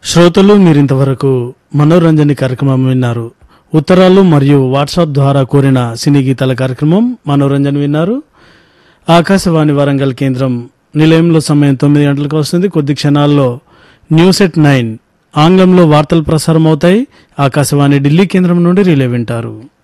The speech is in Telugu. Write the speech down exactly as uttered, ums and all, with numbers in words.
శ్రోతలు మీరింతవరకు మనోరంజని కార్యక్రమం విన్నారు. ఉత్తరాలు మరియు వాట్సాప్ ద్వారా కోరిన సినీ గీతాల కార్యక్రమం మనోరంజన్ విన్నారు. ఆకాశవాణి వరంగల్ కేంద్రం నిలయంలో సమయం తొమ్మిది గంటలకు వస్తుంది. కొద్ది క్షణాల్లో న్యూస్ ఎట్ నైన్ ఆంగ్లంలో వార్తలు ప్రసారం అవుతాయి. ఆకాశవాణి ఢిల్లీ కేంద్రం నుండి రిలే వింటారు.